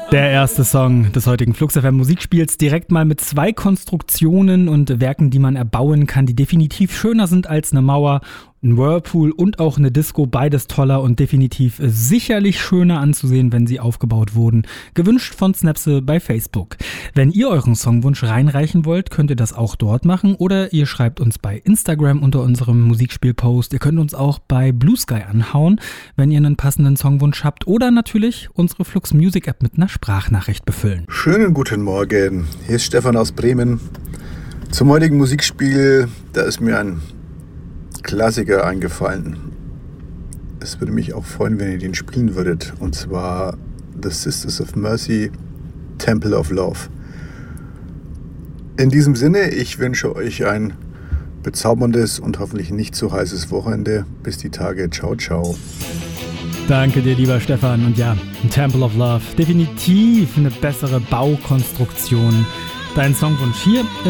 Der erste Song des heutigen Flux FM Musikspiels direkt mal mit 2 Konstruktionen und Werken, die man erbauen kann, die definitiv schöner sind als eine Mauer, ein Whirlpool und auch eine Disco. Beides toller und definitiv sicherlich schöner anzusehen, wenn sie aufgebaut wurden. Gewünscht von Snapse bei Facebook. Wenn ihr euren Songwunsch reinreichen wollt, könnt ihr das auch dort machen oder ihr schreibt uns bei Instagram unter unserem Musikspiel-Post. Ihr könnt uns auch bei Blue Sky anhauen, wenn ihr einen passenden Songwunsch habt oder natürlich unsere Flux Music App mit einer Sprachnachricht befüllen. Schönen guten Morgen, hier ist Stefan aus Bremen. Zum heutigen Musikspiel, da ist mir ein Klassiker eingefallen. Es würde mich auch freuen, wenn ihr den spielen würdet. Und zwar The Sisters of Mercy, Temple of Love. In diesem Sinne, ich wünsche euch ein bezauberndes und hoffentlich nicht zu heißes Wochenende. Bis die Tage. Ciao, ciao. Danke dir, lieber Stefan. Und ja, Temple of Love, definitiv eine bessere Baukonstruktion. Dein Songwunsch hier